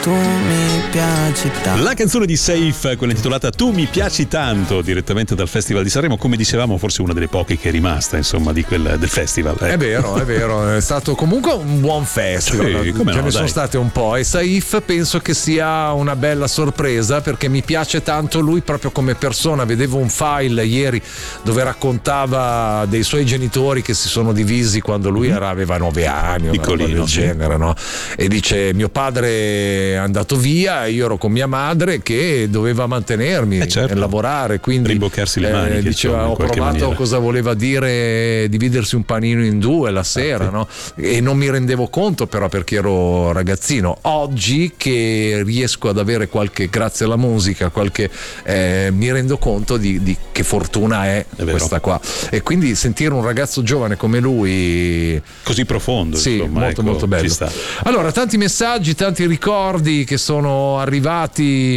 tu mi piaci tanto. La canzone di Safe, quella intitolata Tu mi piaci tanto, direttamente dal Festival di Sanremo, come dicevamo forse una delle poche che è rimasta insomma del festival, ecco. È vero, è stato comunque un buon festival, sì, ce ne sono state un po', e Saif penso che sia una bella sorpresa perché mi piace tanto lui proprio come persona. Vedevo un file ieri dove raccontava dei suoi genitori che si sono divisi quando lui aveva 9 anni, piccolino, del genere, no? E dice: mio padre è andato via e io ero con mia madre che doveva mantenermi e lavorare, quindi rimboccarsi le maniche, diceva, insomma, ho provato maniera. Cosa voleva dire dividersi un panino in due la sera, no? E non mi rendevo conto però perché ero ragazzino. Oggi che riesco ad avere grazie alla musica, mi rendo conto di che fortuna è questa qua, e quindi sentire un ragazzo giovane come lui così profondo, sì, insomma, molto ecco, molto bello. ci sta. Allora, tanti messaggi, tanti ricordi che sono arrivati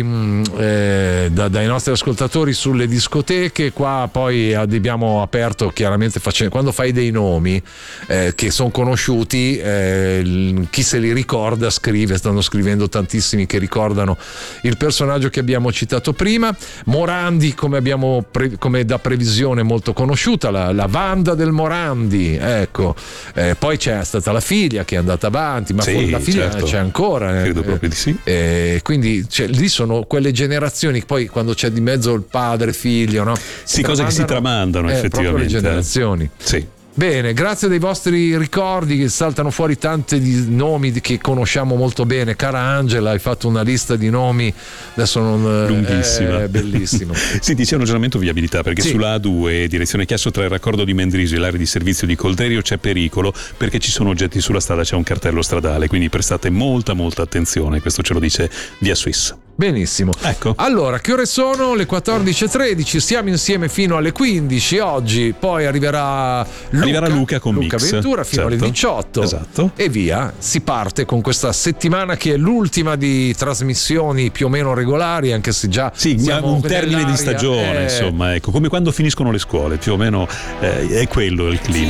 dai nostri ascoltatori sulle discoteche. Qua poi abbiamo aperto chiaramente quando fai dei nomi che sono conosciuti, chi se li ricorda scrive, stanno scrivendo tantissimi che ricordano il personaggio che abbiamo citato prima. Morandi, come da previsione, molto conosciuta, la Wanda del Morandi, ecco. Poi c'è stata la figlia che è andata avanti, ma sì, la figlia certo. c'è ancora, credo proprio di sì. Quindi lì sono quelle generazioni, poi quando c'è di mezzo il padre figlio, no? Sì, cose che si tramandano effettivamente, proprio le generazioni. Sì. Bene, grazie dei vostri ricordi, che saltano fuori tanti nomi che conosciamo molto bene. Cara Angela, hai fatto una lista di nomi, adesso lunghissima, bellissimo. Sì, c'è un aggiornamento viabilità perché sulla A2 direzione Chiasso tra il raccordo di Mendrisio e l'area di servizio di Colderio c'è pericolo perché ci sono oggetti sulla strada, c'è un cartello stradale, quindi prestate molta attenzione. Questo ce lo dice Via Swiss. Benissimo, ecco. Allora, che ore sono? Le 14:13, siamo insieme fino alle 15 oggi, poi arriverà Luca con Luca Mix Ventura fino alle 18, esatto. E via, si parte con questa settimana che è l'ultima di trasmissioni più o meno regolari, anche se già siamo un termine di stagione, insomma, ecco, come quando finiscono le scuole, più o meno è quello il clima.